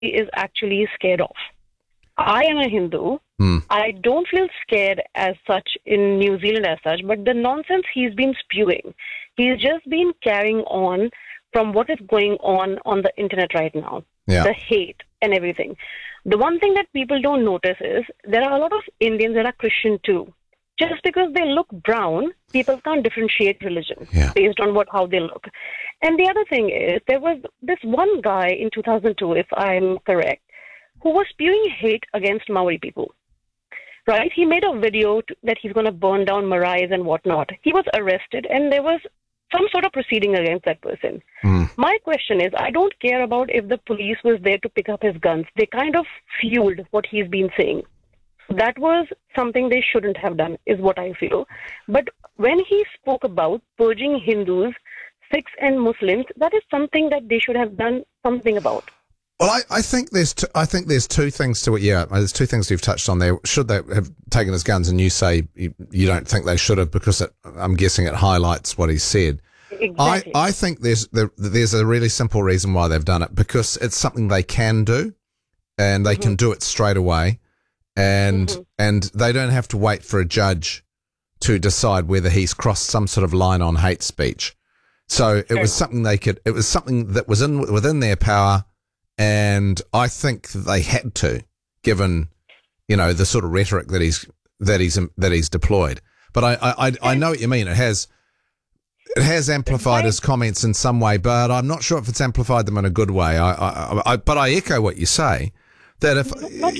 is actually scared of. I am a Hindu. I don't feel scared as such in New Zealand as such, but the nonsense he's been spewing, he's just been carrying on from what is going on the internet right now. Yeah. The hate and everything. The one thing that people don't notice is there are a lot of Indians that are Christian too. Just because they look brown, people can't differentiate religion based on how they look. And the other thing is, there was this one guy in 2002, if I'm correct, who was spewing hate against Maori people. Right? He made a video that he's going to burn down maraes and whatnot. He was arrested, and there was some sort of proceeding against that person. My question is, I don't care about if the police was there to pick up his guns. They kind of fueled what he's been saying. That was something they shouldn't have done, is what I feel. But when he spoke about purging Hindus, Sikhs and Muslims, that is something that they should have done something about. Well, I think there's two things to it. Yeah, there's two things you've touched on there. Should they have taken his guns? And you say you don't think they should have because I'm guessing it highlights what he said. Exactly. I think there's a really simple reason why they've done it, because it's something they can do, and they can do it straight away, and they don't have to wait for a judge to decide whether he's crossed some sort of line on hate speech. So it was something it was something that was within their power. And I think that they had to, given, the sort of rhetoric that he's deployed. But I know what you mean. It has amplified his comments in some way, but I'm not sure if it's amplified them in a good way. But I echo what you say, that if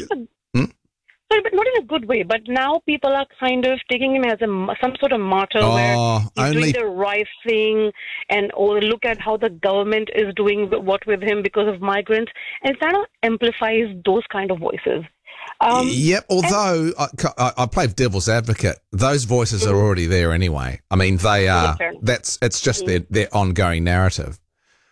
Sorry, but not in a good way. But now people are kind of taking him as some sort of martyr, where he's doing the right thing, and look at how the government is doing what with him because of migrants, and it kind of amplifies those kind of voices. Although I play devil's advocate, those voices are already there anyway. I mean, they are. It's just their ongoing narrative.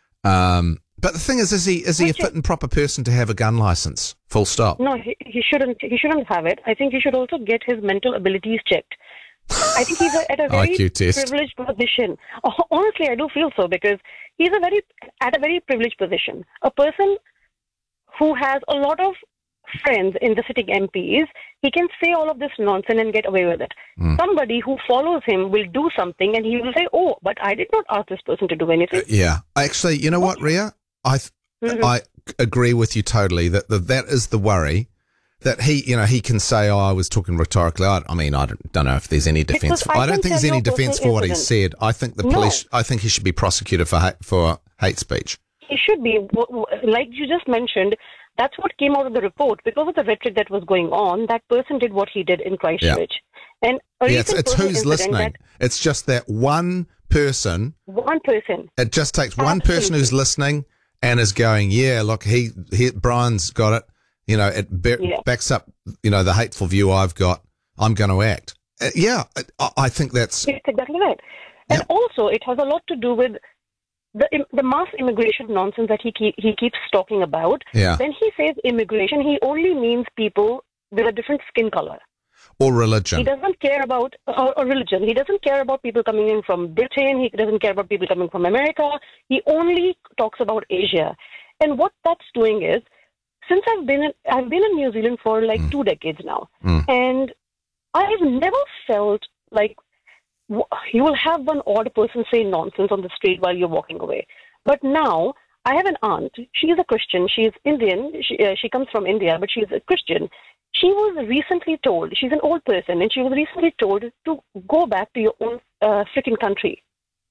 But the thing is he a fit and proper person to have a gun license? Full stop. No, he shouldn't. He shouldn't have it. I think he should also get his mental abilities checked. I think he's at a very privileged position. Honestly, I do feel so, because he's at a very privileged position. A person who has a lot of friends in the sitting MPs, he can say all of this nonsense and get away with it. Somebody who follows him will do something, and he will say, "Oh, but I did not ask this person to do anything." Actually, you know what, Ria? I agree with you totally that is the worry, that he can say, I was talking rhetorically. I don't know if there's any defense. I don't think there's any defense for what he said. I think the police. I think he should be prosecuted for hate speech. He should be, like you just mentioned. That's what came out of the report. Because of the rhetoric that was going on, that person did what he did in Christchurch. Yeah. And it's who's listening. It's just that one person. One person. It just takes one person who's listening and is going, look, Brian's got it. It backs up, the hateful view I've got. I'm going to act. I think that's exactly right. And also, it has a lot to do with the mass immigration nonsense that he keeps talking about. When he says immigration, he only means people with a different skin color. Or religion. He doesn't care about or religion. He doesn't care about people coming in from Britain. He doesn't care about people coming from America. He only talks about Asia. And what that's doing is, since I've been in New Zealand for like 2 decades now, and I've never felt like you will have one odd person say nonsense on the street while you're walking away. But now I have an aunt. She is a Christian. She is Indian. She comes from India, but she's a Christian. She was recently told, she's an old person, and she was recently told to go back to your own freaking country.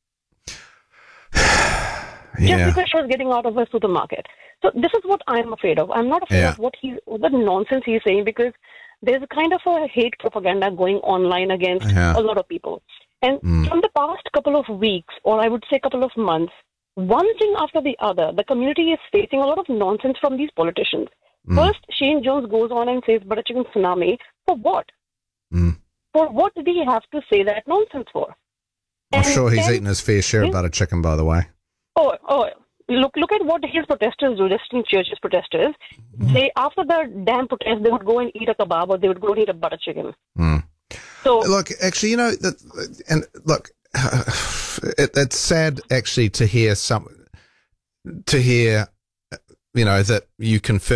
Just because she was getting out of a supermarket. So this is what I'm afraid of. I'm not afraid of what the nonsense he's saying, because there's a kind of a hate propaganda going online against a lot of people. And from the past couple of weeks, or I would say couple of months, one thing after the other, the community is facing a lot of nonsense from these politicians. First, Shane Jones goes on and says butter chicken tsunami. For what? For what did he have to say that nonsense for? I'm sure he's eaten his fair share of butter chicken, by the way. Look at what his protesters do, Justin Church's protesters. They, after the damn protest, they would go and eat a kebab, or they would go and eat a butter chicken. So look, actually, it's sad actually to hear that you confirm